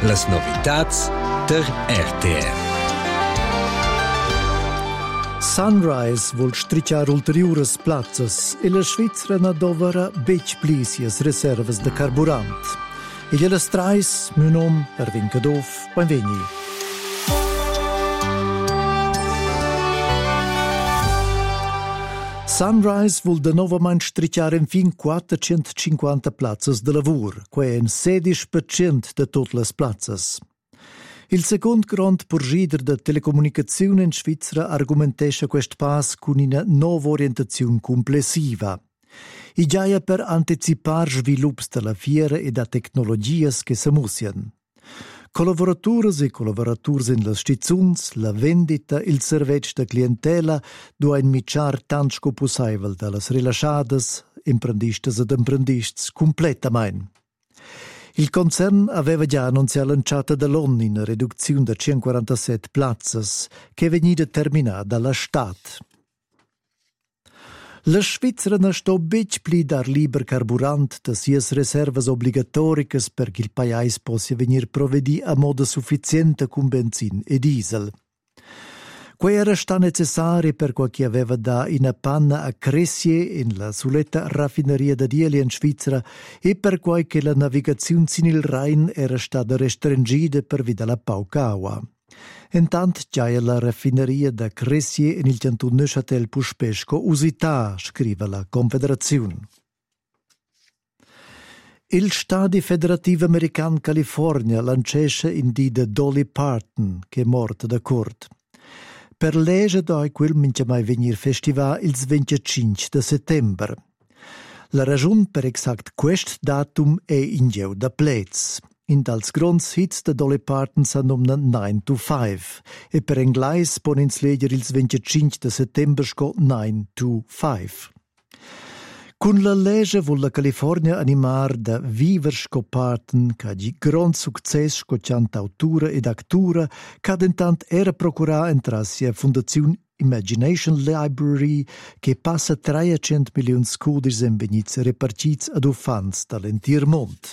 Las novitats der RTR. Sunrise vuol stricciare ulteriores plazzas e la Svizzera nadovera bec plisias reservas de carburant. E gliela strais, mio nom, Erwin Cadov, benvegni. Sunrise vuol de novament stricciare in fin 450 plazzas de lavur, que è un 16% de tutte le plazzas. Il second grand purgider de telecomunicazione in Svizzera argumentesce quest pas con una nuova orientazione complessiva. I giaia per anticipar svilupps de la fiera e da tecnologias che se musian. Collaboratores e collaborators in las stizuns, la vendita, il servetg de clientela duain mitjar tant sco possibel da las rilasciadas, imprendistas ed imprendists, completamain. Il concern aveva già annunziato l'enciata dell'ONU in riduzione da 147 plazzas, che vegni determinata dalla Stat. La Svizzera ne sto bec pli dar liber carburant da sias reservas obligatoricas per che il paese possa venir provvedi a modo sufficiente con benzin e diesel. Quei era sta necessari per qualche aveva da in panna a Cressie in la suletta raffineria da Dieli in Svizzera e per quei che la navigazione sin il Rhein era stata restringida per via della paucaua. Intant giaia la raffineria da Cressie in il canton Neuchâtel Puspesco usità, scrive la Confederazione. Il Stati Federativo American California lancesce in di de Dolly Parton, che è morta da cort. Per legge doi quel mince mai venir festival il 25 de settembre. La ragione per exact quest datum è in geu da plez. In tals gronds hits de Dolly Parton s'annomna 9 to 5 e per inglais pon ins leger il 25 de settembre sco 9 to 5. Con la legge vuol la California animar da viver sco Parton ca di grand success sco cantautura ed actura ca dentant era procurà entrassi a Fondazione Imagination Library che passa 300 milioni scudis in begnizia repartits ad uffants dall'entier mond.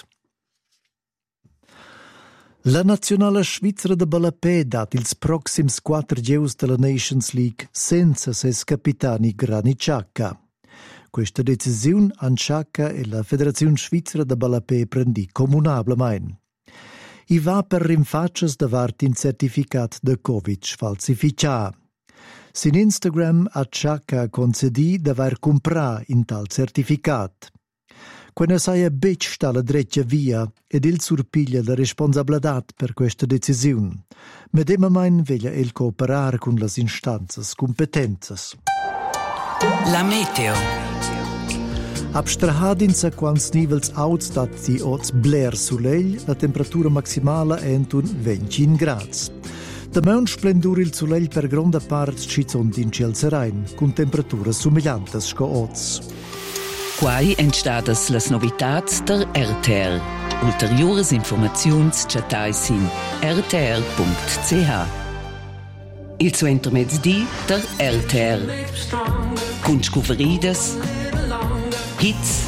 La nazionale svizzera de Ballapè dat ils proxims 4 geus della Nations League senza ses capitani Granit Xhaka. Questa decisione Xhaka e la Federazione Svizzera de Ballapè prendi comunablemein. I va per rinfaccias davart in certificat de Covid falsificia. Sin Instagram Xhaka concedì d'aver comprà in tal certificat. Quando saia bec sta la dreccia via ed il surpiglia la responsabilità per questa decisione. Medemamein veglia el cooperar con las instanzas competenzas. La meteo. Abstrahadinsa quants nivels auts dat di oz bler sulegl, la temperatura maximala è entun 20 grads. Da meun splendur il sulegl per gronda part scizont in ciel serain, con temperaturas somigliantes sco oz. Quai entstadas las novitats der RTR. Ulteriores informaziuns chatais in rtr.ch. Il suo intermezdi der RTR. Con scuveridas, hits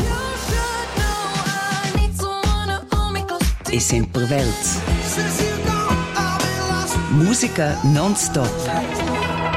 e sempre verts. Musica non-stop.